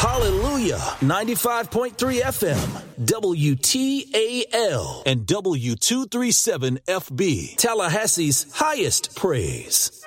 Hallelujah, 95.3 FM, WTAL, and W237FB, Tallahassee's highest praise.